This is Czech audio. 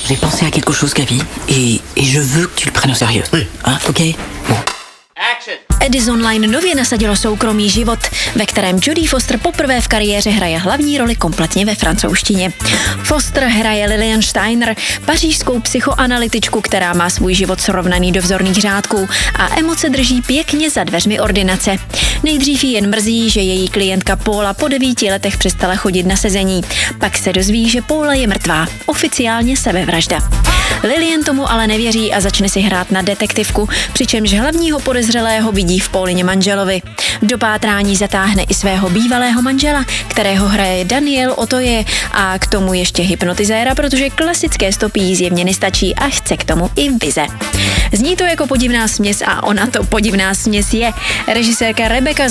J'ai pensé à quelque chose, Gaby, et je veux que tu le prennes au sérieux. Oui. Hein, ok? Bon. Edison Line nově nasadilo soukromý život, ve kterém Jodie Foster poprvé v kariéře hraje hlavní roli kompletně ve francouzštině. Foster hraje Lillian Steiner, pařížskou psychoanalytičku, která má svůj život srovnaný do vzorných řádků a emoce drží pěkně za dveřmi ordinace. Nejdřív jí jen mrzí, že její klientka Paula po 9 letech přestala chodit na sezení. Pak se dozví, že Paula je mrtvá, oficiálně sebevražda. Lillian tomu ale nevěří a začne si hrát na detektivku, přičemž hlavního podezřelého vidí v Paulině manželovi. Do pátrání zatáhne i svého bývalého manžela, kterého hraje Daniel Otoje, a k tomu ještě hypnotizéra, protože klasické stopy jí zjevně nestačí a chce k tomu i vize. Zní to jako podivná směs a ona to podivná směs je. Režisérka Rebecca